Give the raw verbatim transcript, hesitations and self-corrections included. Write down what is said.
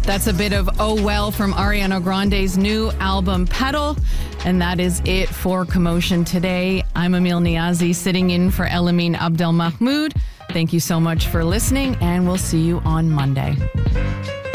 That's a bit of Oh Well from Ariana Grande's new album, Petal. And that is it for Commotion today. I'm Emil Niazi, sitting in for Elamine Abdel Mahmoud. Thank you so much for listening, and we'll see you on Monday.